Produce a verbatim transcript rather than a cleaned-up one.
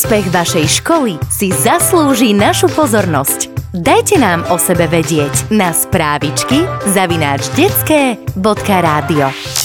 Úspech vašej školy si zaslúži našu pozornosť. Dajte nám o sebe vedieť na správičky zavináč detské bodka rádio.